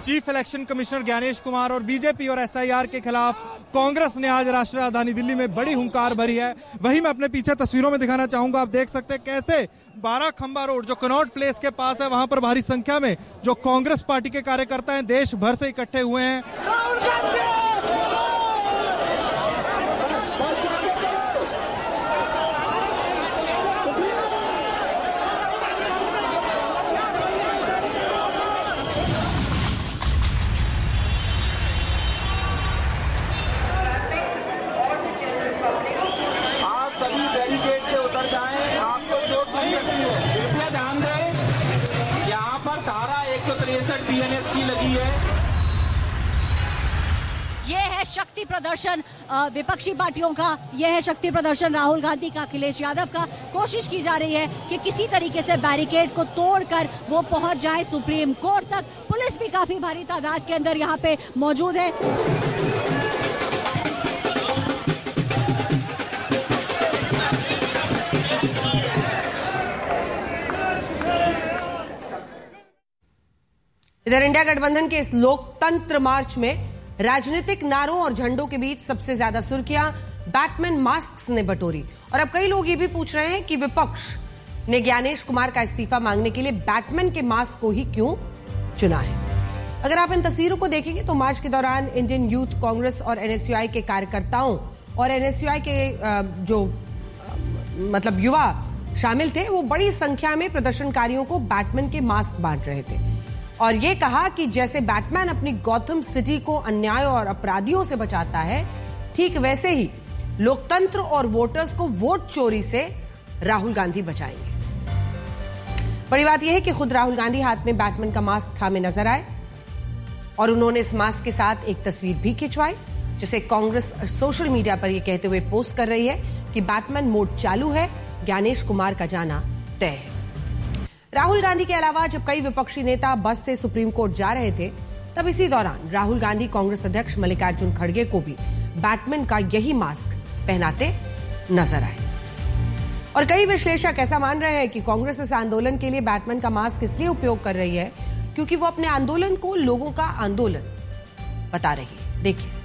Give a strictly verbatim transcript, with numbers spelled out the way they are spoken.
Chief election commissioner Gyanesh Kumar और BJP और SIR के खिलाफ कांग्रेस ने आज राष्ट्रीय राजधानी दिल्ली में बड़ी हुंकार भरी है। वही मैं अपने पीछे तस्वीरों में दिखाना चाहूंगा, आप देख सकते हैं कैसे बारह खंबा रोड जो कनॉट प्लेस के पास है, वहां पर भारी संख्या में जो कांग्रेस पार्टी के कार्यकर्ता हैं देश भर से इकट्ठे हुए हैं। की लगी है। ये है शक्ति प्रदर्शन विपक्षी पार्टियों का, यह है शक्ति प्रदर्शन राहुल गांधी का, अखिलेश यादव का। कोशिश की जा रही है कि किसी तरीके से बैरिकेड को तोड़कर वो पहुंच जाए सुप्रीम कोर्ट तक। पुलिस भी काफी भारी तादाद के अंदर यहाँ पे मौजूद है। इधर इंडिया गठबंधन के इस लोकतंत्र मार्च में राजनीतिक नारों और झंडों के बीच सबसे ज्यादा सुर्खियां बैटमैन मास्क ने बटोरी। और अब कई लोग ये भी पूछ रहे हैं कि विपक्ष ने ज्ञानेश कुमार का इस्तीफा मांगने के लिए बैटमैन के मास्क को ही क्यों चुना है। अगर आप इन तस्वीरों को देखेंगे तो मार्च के दौरान इंडियन यूथ कांग्रेस और एनएसयूआई के कार्यकर्ताओं और एनएसयूआई के जो मतलब युवा शामिल थे, वो बड़ी संख्या में प्रदर्शनकारियों को बैटमैन के मास्क बांट रहे थे और ये कहा कि जैसे बैटमैन अपनी गौथम सिटी को अन्याय और अपराधियों से बचाता है, ठीक वैसे ही लोकतंत्र और वोटर्स को वोट चोरी से राहुल गांधी बचाएंगे। बड़ी बात यह है कि खुद राहुल गांधी हाथ में बैटमैन का मास्क थामे नजर आए और उन्होंने इस मास्क के साथ एक तस्वीर भी खिंचवाई, जिसे कांग्रेस सोशल मीडिया पर यह कहते हुए पोस्ट कर रही है कि बैटमैन मोड चालू है, ज्ञानेश कुमार का जाना तय है। राहुल गांधी के अलावा जब कई विपक्षी नेता बस से सुप्रीम कोर्ट जा रहे थे, तब इसी दौरान राहुल गांधी कांग्रेस अध्यक्ष मल्लिकार्जुन खड़गे को भी बैटमैन का यही मास्क पहनाते नजर आए। और कई विश्लेषक ऐसा मान रहे हैं कि कांग्रेस इस आंदोलन के लिए बैटमैन का मास्क इसलिए उपयोग कर रही है क्योंकि वो अपने आंदोलन को लोगों का आंदोलन बता रही है। देखिए।